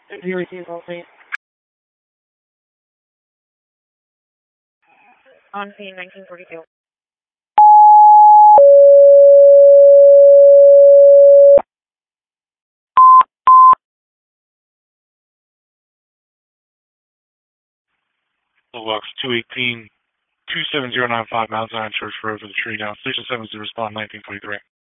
Do you receive call, please? On scene 1942. Box 218, 27095 Mount Zion Church Road for the tree now. Station 70 respond 1943.